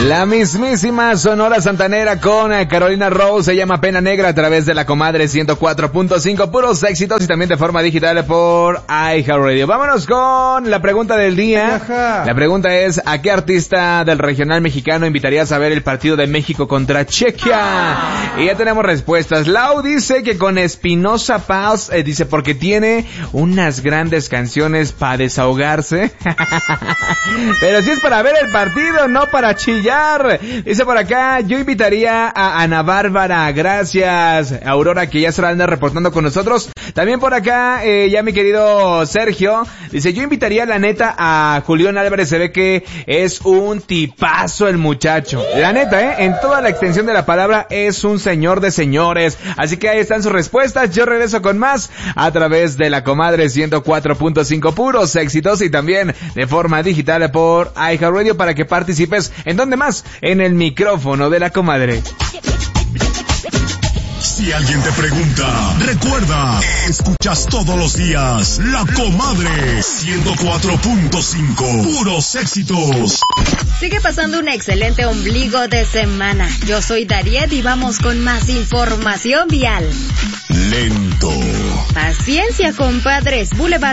La mismísima Sonora Santanera con Carolina Rose, se llama Pena Negra a través de la Comadre 104.5, puros éxitos y también de forma digital por iHeartRadio. Vámonos con la pregunta del día. Ajá. La pregunta es, ¿a qué artista del regional mexicano invitarías a ver el partido de México contra Chequia? Y ya tenemos respuestas. Lau dice que con Espinosa Paz, dice porque tiene unas grandes canciones para desahogarse. Pero si es para ver el partido, no para chillar. Dice por acá, yo invitaría a Ana Bárbara. Gracias, Aurora, que ya se la anda reportando con nosotros. También por acá, ya mi querido Sergio, dice, yo invitaría la neta a Julián Álvarez. Se ve que es un tipazo el muchacho. La neta, en toda la extensión de la palabra, es un señor de señores. Así que ahí están sus respuestas. Yo regreso con más a través de la Comadre 104.5, puros éxitos y también de forma digital por iHeartRadio para que participes. ¿En dónde más? En el micrófono de la Comadre. Si alguien te pregunta, recuerda, escuchas todos los días La Comadre 104.5, puros éxitos. Sigue pasando un excelente ombligo de semana. Yo soy Dariet y vamos con más información vial. Lento. Paciencia, compadres. Boulevard